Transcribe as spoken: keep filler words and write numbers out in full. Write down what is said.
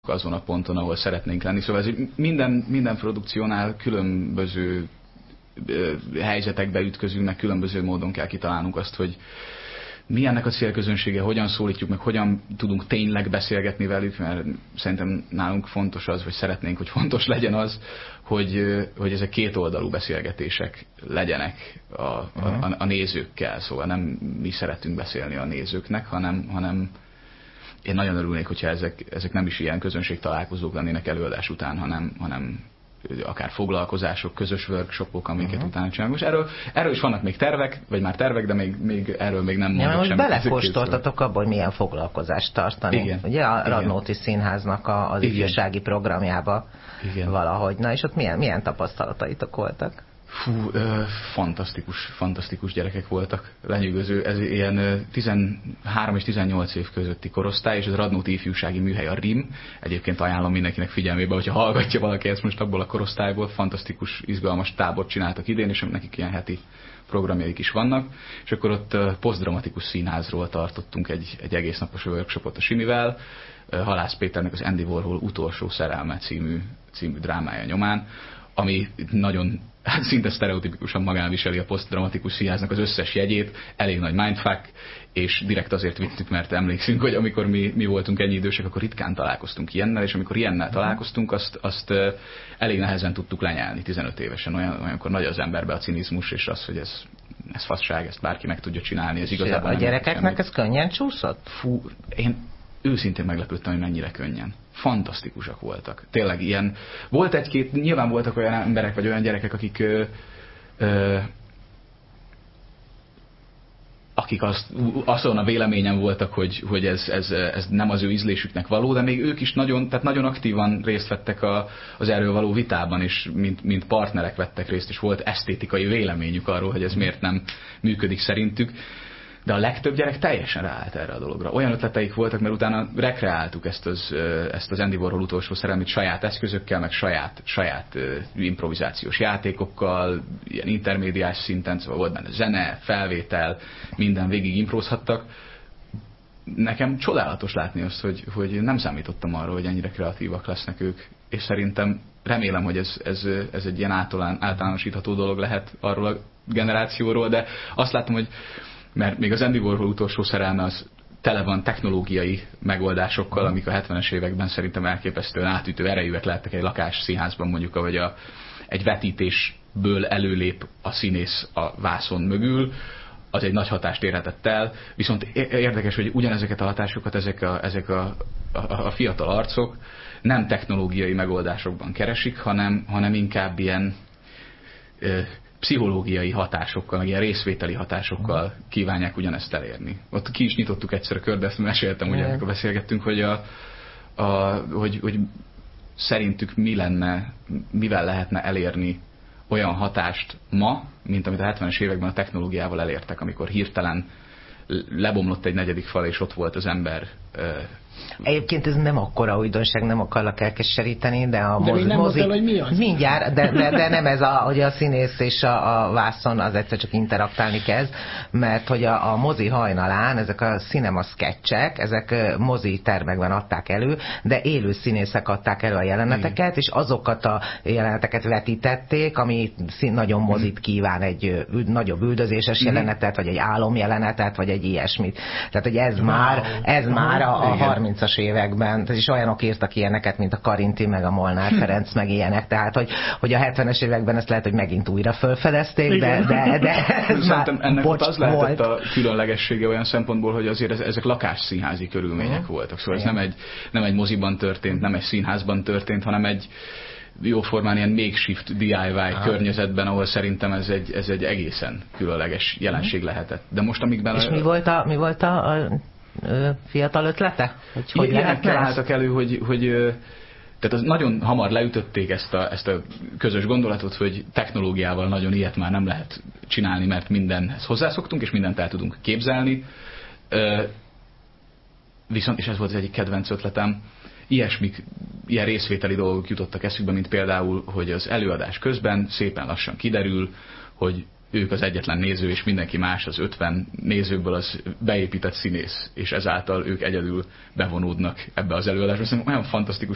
azon a ponton, ahol szeretnénk lenni. Szóval ez minden, minden produkciónál különböző helyzetekbe ütközünk, meg különböző módon kell kitalálnunk azt, hogy mi ennek a célközönsége, hogyan szólítjuk meg, hogyan tudunk tényleg beszélgetni velük, mert szerintem nálunk fontos az, vagy szeretnénk, hogy fontos legyen az, hogy, hogy ezek kétoldalú beszélgetések legyenek a, a, a nézőkkel. Szóval nem mi szeretünk beszélni a nézőknek, hanem, hanem én nagyon örülnék, hogyha ezek, ezek nem is ilyen közönségtalálkozók lennének előadás után, hanem, hanem akár foglalkozások, közös workshopok, amiket uh-huh. utána csinálunk. És erről, erről is vannak még tervek, vagy már tervek, de még, még erről még nem mondok ja, semmit. Most belekóstoltatok abba, hogy milyen foglalkozást tartani. Igen. Ugye a Igen. Radnóti Színháznak a, az ifjúsági programjába Igen. valahogy. Na és ott milyen, milyen tapasztalataitok voltak? Fú, ö, fantasztikus, fantasztikus gyerekek voltak. Lenyűgöző. Ez ilyen tizenhárom és tizennyolc év közötti korosztály, és ez a Radnóti Ifjúsági Műhely, a RIM. Egyébként ajánlom mindenkinek figyelmébe, hogyha hallgatja valaki ezt most abból a korosztályból. Fantasztikus, izgalmas tábort csináltak idén, és nekik ilyen heti programjaik is vannak. És akkor ott posztdramatikus színházról tartottunk egy, egy egész napos workshopot a Simivel. Halász Péternek az Andy Warhol Utolsó szerelme című, című drámája nyomán, ami nagyon szinte sztereotipikusan magán viseli a posztdramatikus színháznak az összes jegyét, elég nagy mindfuck, és direkt azért vittük, mert emlékszünk, hogy amikor mi, mi voltunk ennyi idősek, akkor ritkán találkoztunk ilyennel, és amikor ilyennel találkoztunk, azt, azt elég nehezen tudtuk lenyelni tizenöt évesen, olyan, olyankor nagy az emberbe a cinizmus, és az, hogy ez, ez fasság, ezt bárki meg tudja csinálni, ez igazából... A gyerekeknek ez könnyen csúszott? Fú, én őszintén meglepődtem, hogy mennyire könnyen. Fantasztikusak voltak. Tényleg ilyen... Volt egy-két... Nyilván voltak olyan emberek, vagy olyan gyerekek, akik... Ö, ö, akik azt, azon a véleményen voltak, hogy, hogy ez, ez, ez nem az ő ízlésüknek való, de még ők is nagyon, tehát nagyon aktívan részt vettek a, az erről való vitában, és mint, mint partnerek vettek részt, és volt esztétikai véleményük arról, hogy ez miért nem működik szerintük. De a legtöbb gyerek teljesen ráállt erre a dologra. Olyan ötleteik voltak, mert utána rekreáltuk ezt az, ezt az Andy Warhol Utolsó szerelmét saját eszközökkel, meg saját, saját improvizációs játékokkal, ilyen intermédiás szinten, szóval volt benne zene, felvétel, minden végig improzhattak. Nekem csodálatos látni azt, hogy, hogy nem számítottam arra, hogy ennyire kreatívak lesznek ők, és szerintem remélem, hogy ez, ez, ez egy ilyen általán, általánosítható dolog lehet arról a generációról, de azt látom, hogy mert még az Andy Warhol Utolsó szerelme az tele van technológiai megoldásokkal, amik a hetvenes években szerintem elképesztően átütő erejűek lehettek egy lakás színházban, mondjuk, ahogy a, egy vetítésből előlép a színész a vászon mögül, az egy nagy hatást érhetett el, viszont érdekes, hogy ugyanezeket a hatásokat ezek a, ezek a, a, a fiatal arcok nem technológiai megoldásokban keresik, hanem, hanem inkább ilyen ö, pszichológiai hatásokkal, meg ilyen részvételi hatásokkal kívánják ugyanezt elérni. Ott ki is nyitottuk egyszer a kört, de ezt meséltem, ugye, amikor beszélgettünk, hogy, a, a, hogy, hogy szerintük mi lenne, mivel lehetne elérni olyan hatást ma, mint amit a hetvenes években a technológiával elértek, amikor hirtelen lebomlott egy negyedik fal, és ott volt az ember. Egyébként ez nem akkora újdonság, nem akarlak elkeseríteni, de a de mozi... nem mozi el, hogy mi az? Mindjárt, de, de, de nem ez a, hogy a színész és a, a vászon az egyszer csak interaktálni kezd, mert hogy a, a mozi hajnalán ezek a cinema sketchek, ezek mozi termekben adták elő, de élő színészek adták elő a jeleneteket, és azokat a jeleneteket vetítették, ami nagyon mozit kíván, egy nagyobb üldözéses jelenetet, vagy egy álomjelenetet, vagy egy ilyesmit. Tehát, hogy ez wow. már, ez wow. már a, a harmincas években, tehát is olyanok írtak ilyeneket, mint a Karinti, meg a Molnár Ferenc, meg ilyenek, tehát, hogy, hogy a hetvenes években ezt lehet, hogy megint újra felfedezték, de, de, de ez szerintem már ennek bocs, az lehetett a különlegessége olyan szempontból, hogy azért ezek lakásszínházi körülmények uh-huh. voltak, szóval igen. ez nem egy, nem egy moziban történt, nem egy színházban történt, hanem egy jóformán ilyen makeshift dé i vaj ah. környezetben, ahol szerintem ez egy, ez egy egészen különleges jelenség uh-huh. lehetett. De most amikben... És a... mi volt a, mi volt a, a fiatal ötlete? Hogy hogy ilyenekkel álltak elő, hogy, hogy tehát az nagyon hamar leütötték ezt a, ezt a közös gondolatot, hogy technológiával nagyon ilyet már nem lehet csinálni, mert mindenhez hozzászoktunk, és mindent el tudunk képzelni. Viszont, és ez volt az egyik kedvenc ötletem, ilyesmik, ilyen részvételi dolgok jutottak eszükbe, mint például, hogy az előadás közben szépen lassan kiderül, hogy ők az egyetlen néző, és mindenki más az ötven nézőből az beépített színész, és ezáltal ők egyedül bevonódnak ebbe az előadásba. Szerintem olyan fantasztikus